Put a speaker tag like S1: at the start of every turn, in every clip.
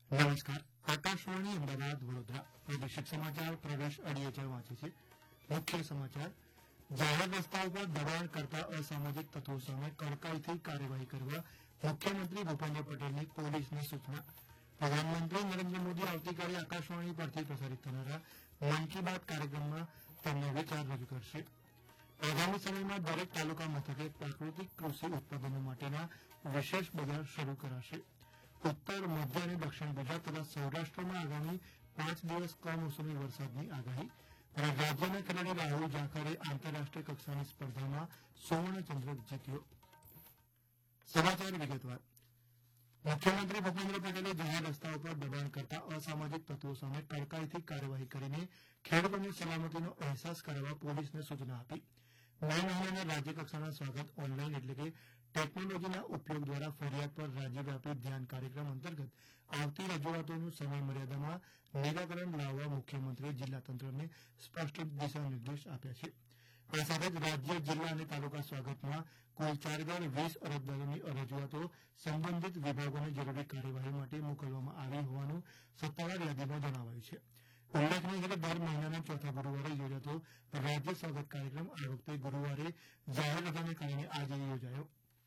S1: નમસ્કાર. આકાશવાણી અમદાવાદ વડોદરા પ્રાદેશિક સમાચાર પ્રવેશ અડિયેચર વાંચે છે. મુખ્ય સમાચાર. જાહેર રસ્તાઓ પર દબાણ કરતા અસામાજિક તત્વો સામે કડકાઈથી કાર્યવાહી કરવા મુખ્યમંત્રી ભૂપેન્દ્ર પટેલની પોલીસને સૂચના. પ્રધાનમંત્રી નરેન્દ્ર મોદી આવતીકાલે આકાશવાણી પરથી પ્રસારિત થનારા મન કી બાત કાર્યક્રમમાં તેમના વિચાર રજૂ કરશે. આગામી સમયમાં દરેક તાલુકા મથકે પ્રાકૃતિક કૃષિ ઉત્પાદનો માટેના વિશેષ બજાર શરૂ કરાશે. ઉત્તર મધ્ય અને દક્ષિણ ગુજરાત તથા સૌરાષ્ટ્રમાં આગામી 5 દિવસ કમોસમી વરસાદની આગાહી. અને રાજ્યના ખેલાડી રાહુલ જાખરે આંતરરાષ્ટ્રીય કક્ષાની સ્પર્ધામાં સુવર્ણ ચંદ્રક જીત્યો. સમાચાર વિગતવાર. મુખ્યમંત્રી ભૂપેન્દ્ર પટેલે જાહેર રસ્તાઓ પર દબાણ કરતા અસામાજિક તત્વો સામે કડકાઈથી કાર્યવાહી કરીને ખેડૂતોને સલામતીનો અહેસાસ કરાવવા પોલીસને સૂચના આપી. મે મહિનાના રાજ્યકક્ષાના સ્વાગત ઓનલાઈન એટલે કે ટેકનોલોજીના ઉપયોગ દ્વારા ફરિયાદ પર રાજ્યવ્યાપી ધ્યાન કાર્યક્રમ અંતર્ગત આવતી રજૂઆતોનું સમય મર્યાદામાં નિરાકરણ લાવવા મુખ્યમંત્રીએ જિલ્લા તંત્રને સ્પષ્ટ દિશા નિર્દેશ આપ્યા છે. આ સાથે જ રાજ્ય જિલ્લા અને તાલુકા સ્વાગતમાં કુલ 4,20 અરજદારોની રજૂઆતો સંબંધિત વિભાગોને જરૂરી કાર્યવાહી માટે મોકલવામાં આવી હોવાનું સત્તાવાર યાદીમાં જણાવાયું છે. ઉલ્લેખનીય છે કે દર મહિનાના ચોથા ગુરુવારે યોજાતો રાજ્ય સ્વાગત કાર્યક્રમ આ વખતે ગુરુવારે જાહેર રજાને કારણે આજે યોજાયો.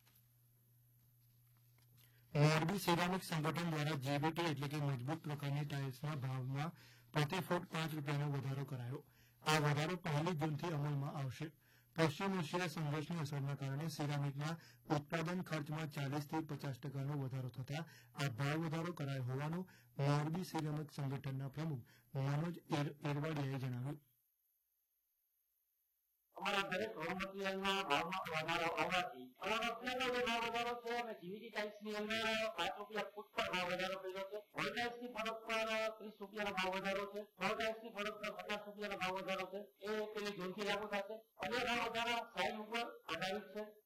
S1: મોરબી સિરામિક સંગઠન દ્વારા જીબીટી એટલે કે મજબૂત પ્રકારની ટાઇલ્સના ભાવમાં પ્રતિ ફૂટ 5 રૂપિયાનો વધારો કરાયો. આ વધારો 1 જૂનથી અમલમાં આવશે. પશ્ચિમ એશિયા સંઘર્ષની અસરના કારણે સિરામિકના ઉત્પાદન ખર્ચમાં 40 થી 50% વધારો થતા આ ભાવ વધારો કરાયો હોવાનું મોરબી સિરામિક સંગઠનના પ્રમુખ મનોજ એરવાડિયાએ જણાવ્યું.
S2: અમારા દરેક રો મટીરિયલના ભાવમાં વધારો આવવાથી અમારા જે ભાવ વધારો છે અને જીવીટી ટાઇલ્સની અંદર 5 રૂપિયા ફૂટ પર ભાવ વધારો કર્યો છે. હોલ ટાઇલ્સની ફરક પર 30 રૂપિયાનો ભાવ વધારો છે. ફ્લોર ટાઇલ્સની ફરક પર 50 રૂપિયાનો ભાવ વધારો છે. એ પેલી જૂનથી લાગુ થશે. અન્ય ભાવ વધારા સાઇઝ ઉપર આધારિત છે.